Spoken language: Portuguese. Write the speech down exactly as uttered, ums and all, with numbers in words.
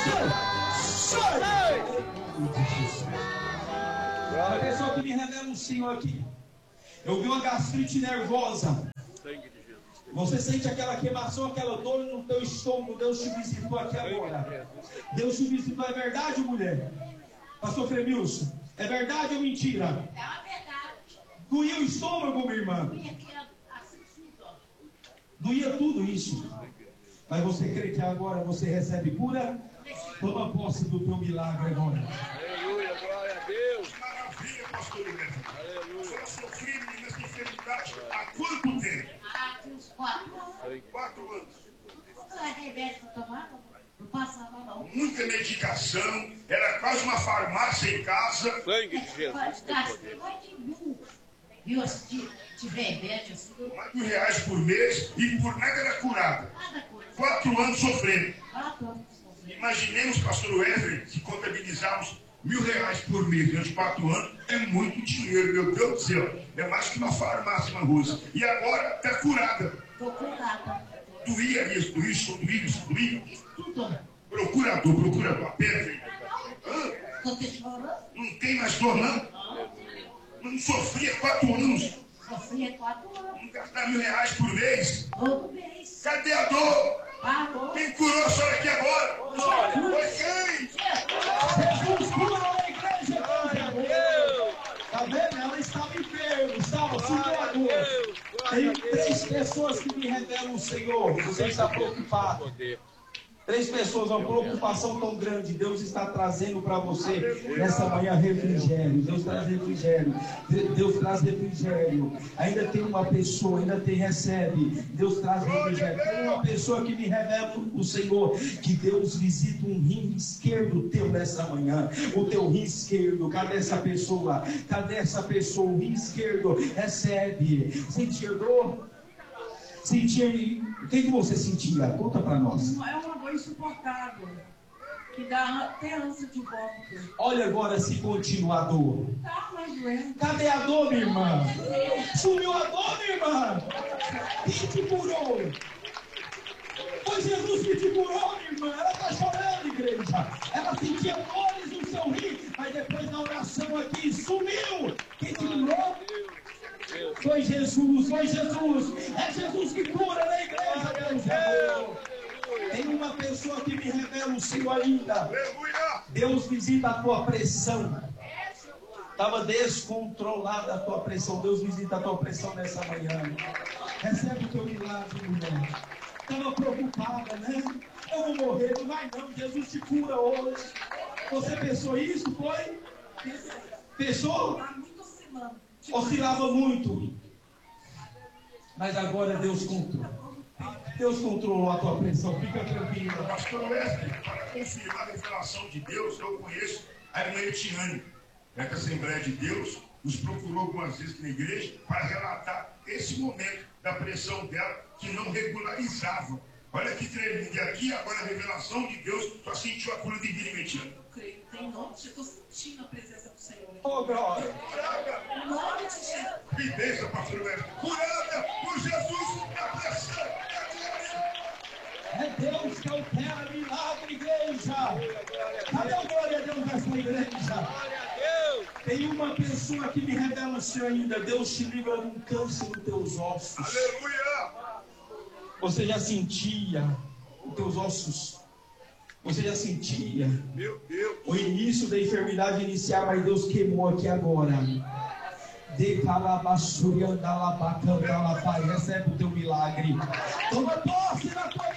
Sai! Sai! A pessoa que me revela um Senhor aqui. Eu vi uma gastrite nervosa. Você sente aquela queimação, aquela dor no teu estômago. Deus te visitou aqui agora. Deus te visitou. É verdade, mulher? Pastor Fremilson, é verdade ou mentira? É uma verdade. Doía o estômago, minha irmã? Doía tudo isso. Mas você crê que agora você recebe cura? Toma posse do teu milagre agora. Aleluia, glória a Deus. Maravilha, pastor Neto. Aleluia. Só sofri nessa enfermidade há quanto tempo? Há uns quatro anos. Quatro anos. Não é remédio para tomar? Não passava não. Muita medicação. Era quase uma farmácia em casa. Sangue de Jesus. Gastei mais de mil. Viu? Se tiver remédio assim. Mais de reais por mês e por nada era curada. Nada coisa. Quatro anos sofrendo. Quatro anos. Imaginemos, pastor Wesley, se contabilizarmos mil reais por mês durante quatro anos, é muito dinheiro, meu Deus do céu. É mais que uma farmácia, uma russa. E agora está curada. Estou curada. Doía isso, doía isso, doía isso, doía. Tudo. Procurador, procurador, pedra. Estou te chorando. Não tem mais dor, não? Não sofria quatro anos. Sofria quatro anos. Não gastar mil reais por mês. Todo mês. Cadê a dor? Pagou. Quem curou a senhora aqui agora? Foi quem? Jesus curou a igreja. Glória a Deus. Tá vendo? Ela estava enferma, estava sentindo a dor. Tem três pessoas que me revelam o Senhor. Você está preocupado. Três pessoas, uma preocupação tão grande. Deus está trazendo para você nessa manhã refrigério. Deus traz refrigério. Deus traz refrigério. Ainda tem uma pessoa, ainda tem, recebe. Deus traz refrigério. Tem uma pessoa que me revela o Senhor, que Deus visita um rim esquerdo teu nessa manhã. O teu rim esquerdo. Cadê essa pessoa? Cadê essa pessoa? O rim esquerdo recebe. Sentir dor? Sentir. O que, que você sentia? Conta para nós. É uma dor insuportável, que dá até ânsia de vômito. Olha agora se continua a dor. Tá mais doendo. Cadê a dor, minha irmã? Sumiu a dor, minha irmã? Quem te curou? Foi Jesus que te curou, minha irmã. Ela está chorando, igreja. Ela sentia dores no seu rim, mas depois da oração aqui sumiu. Quem te curou? Foi Jesus, foi Jesus. É Jesus que cura na igreja, Deus é. Tem uma pessoa que me revela o Senhor ainda. Deus visita a tua pressão. Estava descontrolada a tua pressão. Deus visita a tua pressão nessa manhã. Recebe o teu milagre, mulher. Estava preocupada, né? Eu vou morrer, não vai não. Jesus te cura hoje. Você pensou isso? Foi? Pensou? Há muitas semanas. Oscilava muito. Mas agora Deus controlou. Deus controlou a tua pressão. Fica tranquila. Pastor Wesley, para confirmar a revelação de Deus, eu conheço a irmã Etiane, da Assembleia de Deus, nos procurou algumas vezes na igreja para relatar esse momento da pressão dela que não regularizava. Olha que tremendo. E aqui agora a revelação de Deus só sentiu a cura divina em Etiane. Eu creio, tem nome, eu estou sentindo a presença do Senhor. Oh, glória. Em nome de Jesus. Que bênção, pastor Wesley. Curada por Jesus na pressão. É Deus que opera milagre, igreja. Cadê a glória a Deus nessa igreja? Tem uma pessoa que me revela o Senhor ainda. Deus te livra de um câncer nos teus ossos. Aleluia. Você já sentia os teus ossos. Você já sentia Meu Deus. o início da enfermidade iniciar, mas Deus queimou aqui agora. De calabassuriandalabacandalapai. Recebe o teu milagre. Toma posse na tua